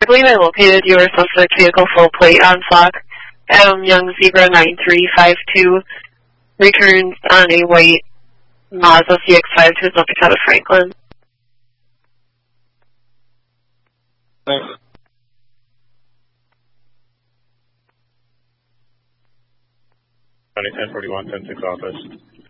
believe I located your suspect vehicle full plate on flock. Adam Young Zebra 9352 returns on a white Mazda CX-5 to his location out of Franklin. Thanks. 1041, 10-6 office.